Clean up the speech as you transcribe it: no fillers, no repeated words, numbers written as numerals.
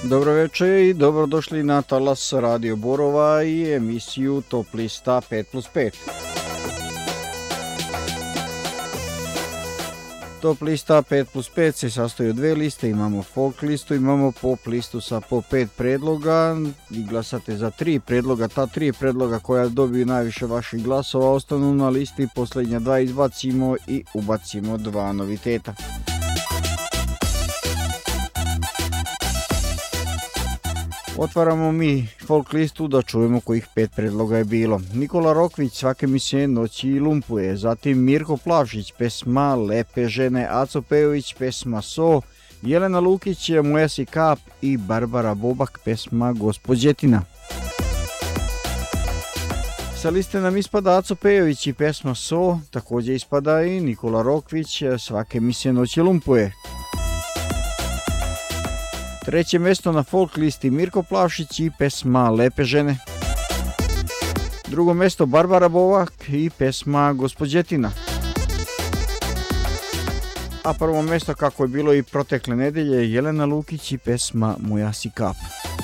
Dobro večer i dobrodošli na talas Radio Borova i emisiju Top lista 5+5. Top lista 5+5 se sastoji od dve liste, imamo folk listu, imamo pop listu sa po 5 predloga i glasate za 3 predloga. Ta 3 predloga koja dobiju najviše vaših glasova ostanu na listi, posljednja 2 izbacimo i ubacimo 2 noviteta. Otvaramo mi folk listu da čujemo kojih 5 predloga je bilo. Nikola Rokvić, Svake mi se noći lumpuje, zatim Mirko Plavšić, pesma Lepe žene, Aco Pejović, pesma So, Jelena Lukić, Moja si kap i Barbara Bobak, pesma Gospođetina. Sa liste nam ispada Aco Pejović i pesma So, također ispada i Nikola Rokvić, Svake mi se noći lumpuje. Treće mjesto na folk listi Mirko Plavšić i pesma Lepe žene. Drugo mjesto Barbara Bobak i pesma Gospođetina. A prvo mjesto, kako je bilo i protekle nedelje, Jelena Lukić i pesma Moja si kap.